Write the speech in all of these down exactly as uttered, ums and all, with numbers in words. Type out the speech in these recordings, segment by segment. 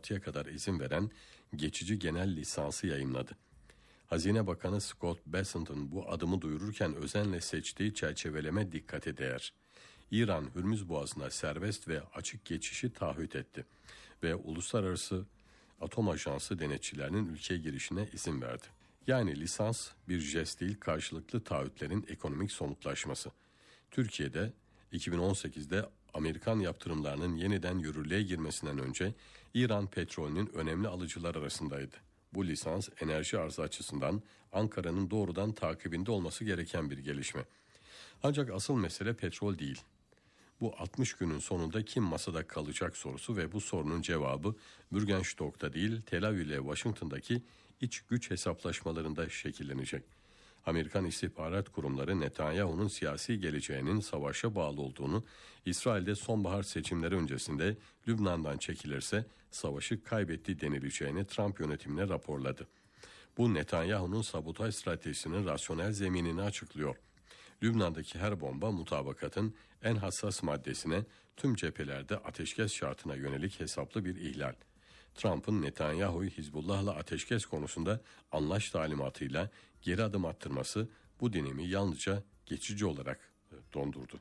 altıya kadar izin veren geçici genel lisansı yayımladı. Hazine Bakanı Scott Bessent'ın bu adımı duyururken özenle seçtiği çerçeveleme dikkate değer. İran, Hürmüz Boğazı'na serbest ve açık geçişi taahhüt etti ve Uluslararası Atom Ajansı denetçilerinin ülkeye girişine izin verdi. Yani lisans bir jest değil, karşılıklı taahhütlerin ekonomik somutlaşması. Türkiye'de iki bin on sekizde Amerikan yaptırımlarının yeniden yürürlüğe girmesinden önce İran petrolünün önemli alıcılar arasındaydı. Bu lisans enerji arzı açısından Ankara'nın doğrudan takibinde olması gereken bir gelişme. Ancak asıl mesele petrol değil. Bu altmış günün sonunda kim masada kalacak sorusu ve bu sorunun cevabı Bürgenstock'ta değil, Tel Aviv ile Washington'daki iç güç hesaplaşmalarında şekillenecek. Amerikan istihbarat kurumları Netanyahu'nun siyasi geleceğinin savaşa bağlı olduğunu, İsrail'de sonbahar seçimleri öncesinde Lübnan'dan çekilirse savaşı kaybetti denileceğini Trump yönetimine raporladı. Bu Netanyahu'nun sabotaj stratejisinin rasyonel zeminini açıklıyor. Lübnan'daki her bomba mutabakatın en hassas maddesine, tüm cephelerde ateşkes şartına yönelik hesaplı bir ihlal. Trump'ın Netanyahu'yu Hizbullah'la ateşkes konusunda anlaş talimatıyla geri adım attırması bu dinami yalnızca geçici olarak dondurdu.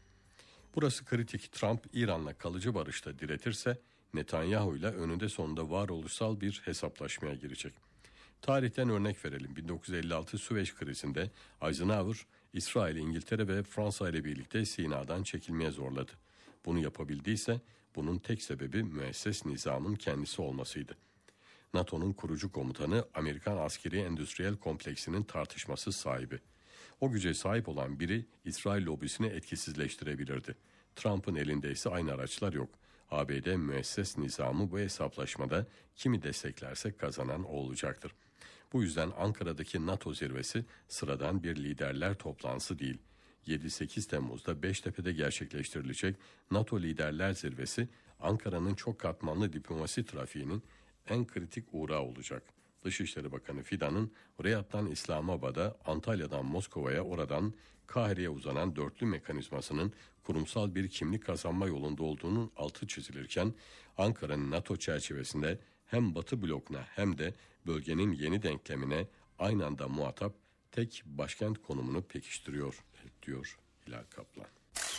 Burası kritik. Trump İran'la kalıcı barışta diretirse Netanyahu'yla önünde sonunda varoluşsal bir hesaplaşmaya girecek. Tarihten örnek verelim. bin dokuz yüz elli altı Süveyş krizinde Eisenhower, İsrail, İngiltere ve Fransa ile birlikte Sina'dan çekilmeye zorladı. Bunu yapabildiyse bunun tek sebebi müesses nizamın kendisi olmasıydı. NATO'nun kurucu komutanı Amerikan askeri endüstriyel kompleksinin tartışmasız sahibi. O güce sahip olan biri İsrail lobisini etkisizleştirebilirdi. Trump'ın elinde ise aynı araçlar yok. A B D müesses nizamı bu hesaplaşmada kimi desteklerse kazanan o olacaktır. Bu yüzden Ankara'daki NATO zirvesi sıradan bir liderler toplantısı değil. yedi sekiz Temmuz'da Beştepe'de gerçekleştirilecek NATO Liderler Zirvesi, Ankara'nın çok katmanlı diplomasi trafiğinin en kritik uğrağı olacak. Dışişleri Bakanı Fidan'ın Riyad'dan İslamabad'a, Antalya'dan Moskova'ya, oradan Kahire'ye uzanan dörtlü mekanizmasının kurumsal bir kimlik kazanma yolunda olduğunun altı çizilirken, Ankara'nın NATO çerçevesinde hem Batı blokuna hem de bölgenin yeni denklemine aynı anda muhatap tek başkent konumunu pekiştiriyor, diyor Hilal Kaplan.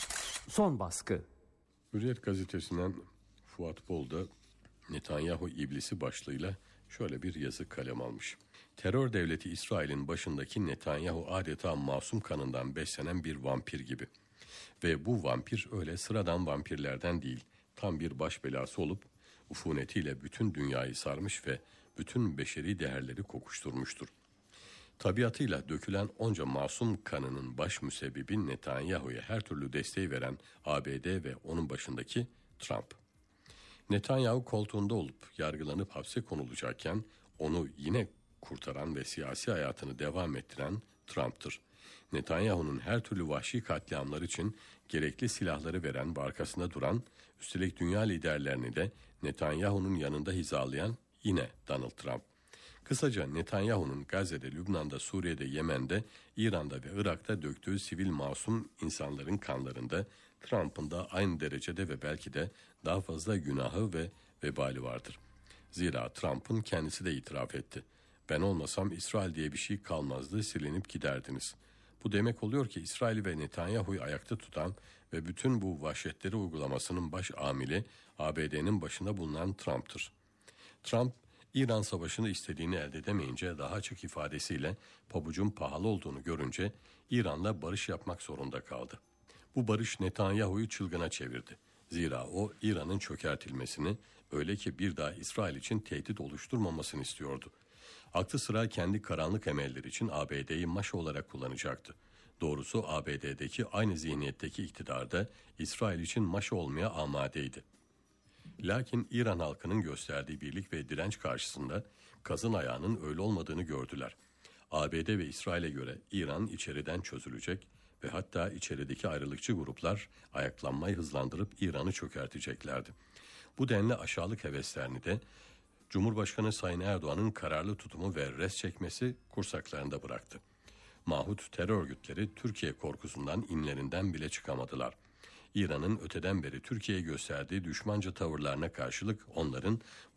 Son baskı. Hürriyet gazetesinden Fuat Bol da Netanyahu iblisi başlığıyla şöyle bir yazı kalem almış. Terör devleti İsrail'in başındaki Netanyahu adeta masum kanından beslenen bir vampir gibi. Ve bu vampir öyle sıradan vampirlerden değil, tam bir baş belası olup ufunetiyle bütün dünyayı sarmış ve bütün beşeri değerleri kokuşturmuştur. Tabiatıyla dökülen onca masum kanının baş müsebbibi Netanyahu'ya her türlü desteği veren A B D ve onun başındaki Trump. Netanyahu koltuğunda olup yargılanıp hapse konulacakken onu yine kurtaran ve siyasi hayatını devam ettiren Trump'tır. Netanyahu'nun her türlü vahşi katliamlar için gerekli silahları veren ve arkasında duran, üstelik dünya liderlerini de Netanyahu'nun yanında hizalayan yine Donald Trump. Kısaca Netanyahu'nun Gazze'de, Lübnan'da, Suriye'de, Yemen'de, İran'da ve Irak'ta döktüğü sivil masum insanların kanlarında Trump'ın da aynı derecede ve belki de daha fazla günahı ve vebali vardır. Zira Trump'ın kendisi de itiraf etti. Ben olmasam İsrail diye bir şey kalmazdı, silinip giderdiniz. Bu demek oluyor ki İsrail ve Netanyahu'yu ayakta tutan ve bütün bu vahşetleri uygulamasının baş amili A B D'nin başında bulunan Trump'tır. Trump, İran savaşını istediğini elde edemeyince daha açık ifadesiyle pabucun pahalı olduğunu görünce İran'la barış yapmak zorunda kaldı. Bu barış Netanyahu'yu çılgına çevirdi. Zira o İran'ın çökertilmesini, öyle ki bir daha İsrail için tehdit oluşturmamasını istiyordu. Aklı sıra kendi karanlık emelleri için A B D'yi maşa olarak kullanacaktı. Doğrusu A B D'deki aynı zihniyetteki iktidar da İsrail için maşa olmaya amadeydi. Lakin İran halkının gösterdiği birlik ve direnç karşısında kazın ayağının öyle olmadığını gördüler. A B D ve İsrail'e göre İran içeriden çözülecek ve hatta içerideki ayrılıkçı gruplar ayaklanmayı hızlandırıp İran'ı çökerteceklerdi. Bu denli aşağılık heveslerini de Cumhurbaşkanı Sayın Erdoğan'ın kararlı tutumu ve res çekmesi kursaklarında bıraktı. Mahut terör örgütleri Türkiye korkusundan inlerinden bile çıkamadılar. İran'ın öteden beri Türkiye'ye gösterdiği düşmanca tavırlarına karşılık onların